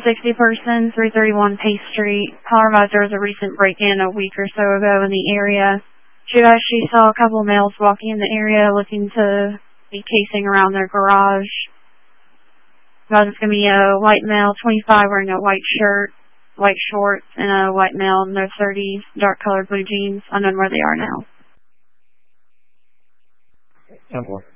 160 person, 331 Pace Street. Caller advised there was a recent break-in a week or so ago in the area. She actually saw a couple males walking in the area looking to be casing around their garage. It's going to be a white male, 25, wearing a white shirt, white shorts, and a white male in their 30s, dark-colored blue jeans. Unknown where they are now. 10-4.